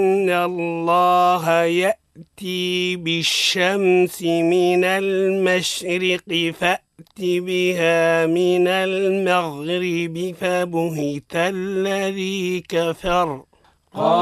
إن الله يأتي بالشمس من المشرق فأت بها من المغرب فبهت الذي كفر.